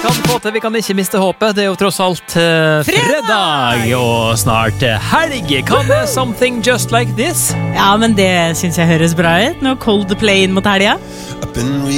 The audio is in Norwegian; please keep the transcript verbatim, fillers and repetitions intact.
kan få til, vi kan ikke miste håpet. Det er jo tross alt uh, fredag, og snart uh, helg. Kan det Something Just Like This? Ja, men det synes jeg høres bra ut. Nå Coldplay inn mot helga.